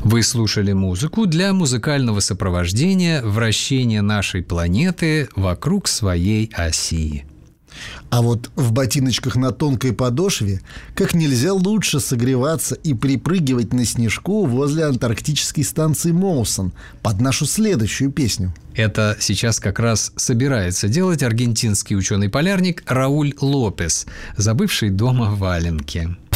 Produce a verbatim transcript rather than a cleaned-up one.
Вы слушали музыку для музыкального сопровождения вращения нашей планеты вокруг своей оси. А вот в ботиночках на тонкой подошве как нельзя лучше согреваться и припрыгивать на снежку возле антарктической станции Моусон под нашу следующую песню. Это сейчас как раз собирается делать аргентинский ученый-полярник Рауль Лопес, забывший дома валенки.